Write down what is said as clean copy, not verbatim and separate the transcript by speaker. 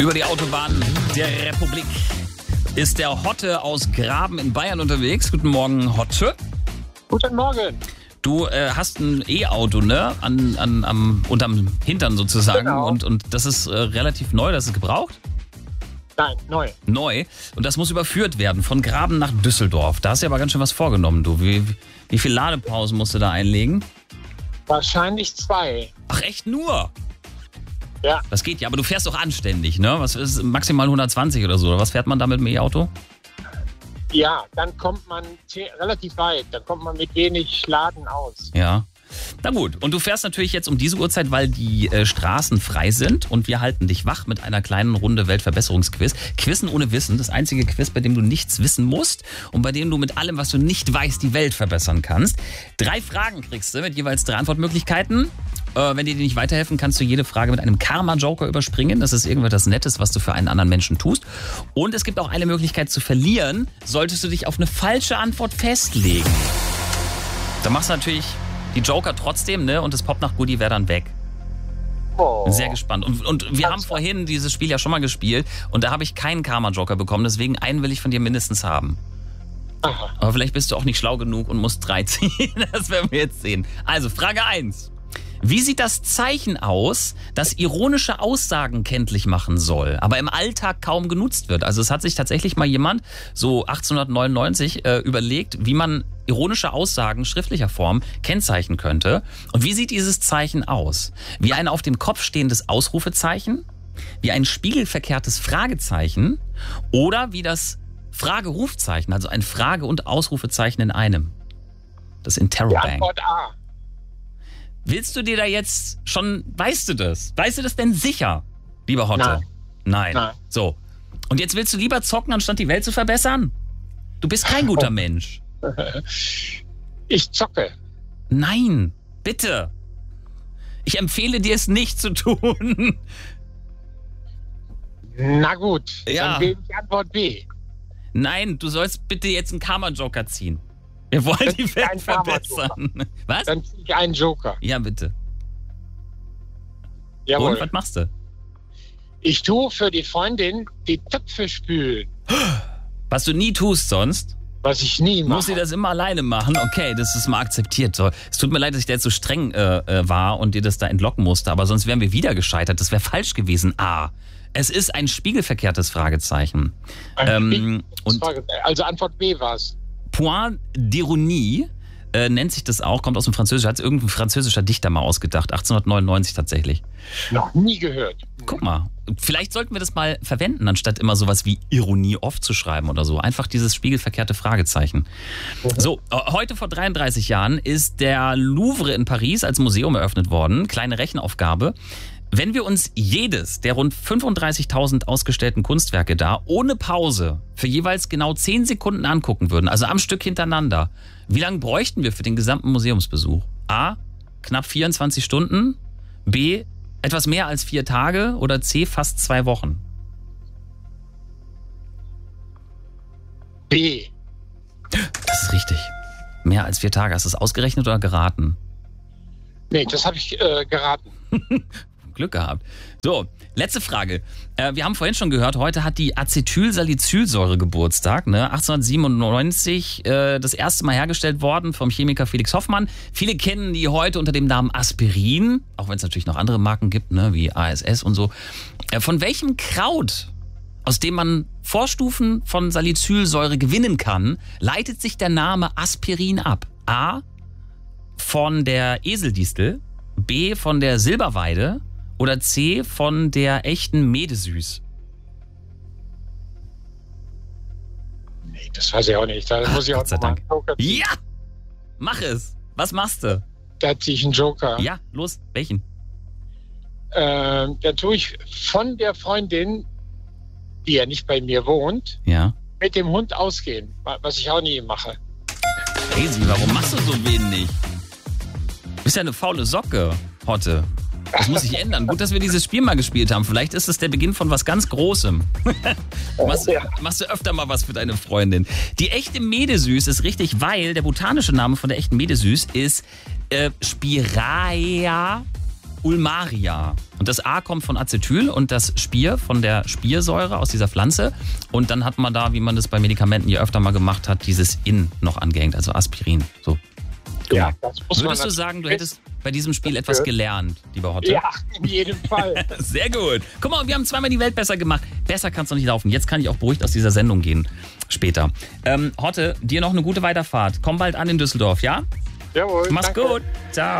Speaker 1: Über die Autobahn der Republik ist der Hotte aus Graben in Bayern unterwegs. Guten Morgen, Hotte.
Speaker 2: Guten Morgen.
Speaker 1: Du hast ein E-Auto, ne? Unterm Hintern sozusagen.
Speaker 2: Genau.
Speaker 1: Und das ist relativ neu, das ist gebraucht?
Speaker 2: Nein, neu.
Speaker 1: Neu. Und das muss überführt werden von Graben nach Düsseldorf. Da hast du aber ganz schön was vorgenommen, du. Wie viel Ladepausen musst du da einlegen?
Speaker 2: Wahrscheinlich 2.
Speaker 1: Ach, echt nur?
Speaker 2: Ja,
Speaker 1: Das geht ja, aber du fährst doch anständig, ne? Was ist maximal 120 oder so? Oder was fährt man da mit dem E-Auto?
Speaker 2: ja, dann kommt man relativ weit. Dann kommt man mit wenig Laden aus.
Speaker 1: Ja. Na gut, und du fährst natürlich jetzt um diese Uhrzeit, weil die Straßen frei sind und wir halten dich wach mit einer kleinen Runde Weltverbesserungsquiz. Quizzen ohne Wissen, das einzige Quiz, bei dem du nichts wissen musst und bei dem du mit allem, was du nicht weißt, die Welt verbessern kannst. 3 Fragen kriegst du mit jeweils 3 Antwortmöglichkeiten. Wenn dir die nicht weiterhelfen, kannst du jede Frage mit einem Karma-Joker überspringen. Das ist irgendwas Nettes, was du für einen anderen Menschen tust. Und es gibt auch eine Möglichkeit zu verlieren, solltest du dich auf eine falsche Antwort festlegen. Da machst du natürlich die Joker trotzdem, ne? Und das Pop nach Goodie wäre dann weg.
Speaker 2: Oh.
Speaker 1: Bin sehr gespannt. Und wir haben vorhin dieses Spiel ja schon mal gespielt und da habe ich keinen Karma-Joker bekommen. Deswegen einen will ich von dir mindestens haben.
Speaker 2: Aha.
Speaker 1: Aber vielleicht bist du auch nicht schlau genug und musst 3 ziehen. Das werden wir jetzt sehen. Also, Frage 1. Wie sieht das Zeichen aus, das ironische Aussagen kenntlich machen soll, aber im Alltag kaum genutzt wird? Also es hat sich tatsächlich mal jemand, so 1899, überlegt, wie man ironische Aussagen schriftlicher Form kennzeichnen könnte. Und wie sieht dieses Zeichen aus? Wie ein auf dem Kopf stehendes Ausrufezeichen? Wie ein spiegelverkehrtes Fragezeichen? Oder wie das Frage-Rufzeichen, also ein Frage- und Ausrufezeichen in einem? Das
Speaker 2: Die
Speaker 1: Interrobang.
Speaker 2: Antwort A.
Speaker 1: Willst du dir da jetzt schon, weißt du das? Weißt du das denn sicher, lieber Hotte? Nein.
Speaker 2: Nein.
Speaker 1: So. Und jetzt willst du lieber zocken, anstatt die Welt zu verbessern? Du bist kein guter Mensch.
Speaker 2: Ich zocke.
Speaker 1: Nein, bitte. Ich empfehle dir es nicht zu tun.
Speaker 2: Na gut,
Speaker 1: Ja.
Speaker 2: dann wähle ich Antwort B.
Speaker 1: Nein, du sollst bitte jetzt einen Karma-Joker ziehen. Wir wollen
Speaker 2: Das
Speaker 1: die
Speaker 2: ist
Speaker 1: Welt
Speaker 2: kein Karma-Joker.
Speaker 1: verbessern. Was?
Speaker 2: Dann ziehe ich einen Joker.
Speaker 1: Ja, bitte.
Speaker 2: Jawohl.
Speaker 1: Und was machst du?
Speaker 2: Ich tue für die Freundin die Töpfe spülen,
Speaker 1: Was du nie tust sonst?
Speaker 2: was ich nie mache.
Speaker 1: Muss sie das immer alleine machen? Okay, das ist mal akzeptiert. So, es tut mir leid, dass ich da jetzt so streng war und dir das da entlocken musste, aber sonst wären wir wieder gescheitert. Das wäre falsch gewesen. A. Es ist ein spiegelverkehrtes Fragezeichen. Und
Speaker 2: Also Antwort B war es.
Speaker 1: Point d'ironie nennt sich das auch, kommt aus dem Französischen, hat es irgendein französischer Dichter mal ausgedacht, 1899 tatsächlich.
Speaker 2: Noch nie gehört.
Speaker 1: Guck mal, vielleicht sollten wir das mal verwenden, anstatt immer sowas wie Ironie aufzuschreiben oder so. Einfach dieses spiegelverkehrte Fragezeichen. So, heute vor 33 Jahren ist der Louvre in Paris als Museum eröffnet worden. Kleine Rechenaufgabe. Wenn wir uns jedes der rund 35.000 ausgestellten Kunstwerke da ohne Pause für jeweils genau 10 Sekunden angucken würden, also am Stück hintereinander, wie lange bräuchten wir für den gesamten Museumsbesuch? A. Knapp 24 Stunden. B. Etwas mehr als 4 Tage. Oder C. Fast 2 Wochen.
Speaker 2: B.
Speaker 1: Das ist richtig. Mehr als 4 Tage. Hast du es ausgerechnet oder geraten?
Speaker 2: Nee, das habe ich geraten.
Speaker 1: Glück gehabt. So, letzte Frage. Wir haben vorhin schon gehört, heute hat die Acetylsalicylsäure Geburtstag. Ne? 1897 das erste Mal hergestellt worden vom Chemiker Felix Hoffmann. Viele kennen die heute unter dem Namen Aspirin, auch wenn es natürlich noch andere Marken gibt, ne? Wie ASS und so. Von welchem Kraut, aus dem man Vorstufen von Salicylsäure gewinnen kann, leitet sich der Name Aspirin ab? A. Von der Eseldistel, B. von der Silberweide oder C. von der echten Medesüß?
Speaker 2: Nee, das weiß ich auch nicht. Da muss ich auch
Speaker 1: Gott sei
Speaker 2: noch mal
Speaker 1: Dank.
Speaker 2: einen Joker ziehen.
Speaker 1: Ja! Mach es! Was machst du?
Speaker 2: Da ziehe ich einen Joker.
Speaker 1: Ja, los, welchen?
Speaker 2: Dann tue ich von der Freundin, die ja nicht bei mir wohnt,
Speaker 1: Ja.
Speaker 2: mit dem Hund ausgehen, was ich auch nie mache.
Speaker 1: Crazy, warum machst du so wenig? Du bist ja eine faule Socke, Hotte. Das muss sich ändern. Gut, dass wir dieses Spiel mal gespielt haben. Vielleicht ist es der Beginn von was ganz Großem. Machst du öfter mal was für deine Freundin. Die echte Medesüß ist richtig, weil der botanische Name von der echten Medesüß ist Spiraea Ulmaria. Und das A kommt von Acetyl und das Spir von der Spirsäure aus dieser Pflanze. Und dann hat man da, wie man das bei Medikamenten ja öfter mal gemacht hat, dieses In noch angehängt, also Aspirin. So.
Speaker 2: Ja, das muss
Speaker 1: Würdest
Speaker 2: man
Speaker 1: du sagen, du hättest bei diesem Spiel etwas gelernt, lieber Hotte?
Speaker 2: Ja, in jedem Fall.
Speaker 1: Sehr gut. Guck mal, wir haben zweimal die Welt besser gemacht. Besser kann es doch nicht laufen. Jetzt kann ich auch beruhigt aus dieser Sendung gehen. Später. Hotte, dir noch eine gute Weiterfahrt. Komm bald an in Düsseldorf, ja?
Speaker 2: Jawohl.
Speaker 1: Mach's
Speaker 2: danke.
Speaker 1: gut. Ciao.